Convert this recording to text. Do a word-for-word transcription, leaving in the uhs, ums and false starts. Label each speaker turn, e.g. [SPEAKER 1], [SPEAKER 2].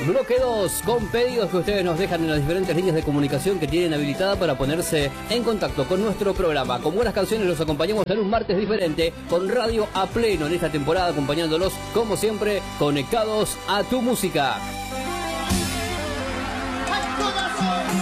[SPEAKER 1] bloque dos, con pedidos que ustedes nos dejan en las diferentes líneas de comunicación que tienen habilitada para ponerse en contacto con nuestro programa. Con buenas canciones los acompañamos en un martes diferente, con radio a pleno en esta temporada, acompañándolos como siempre, conectados a tu música.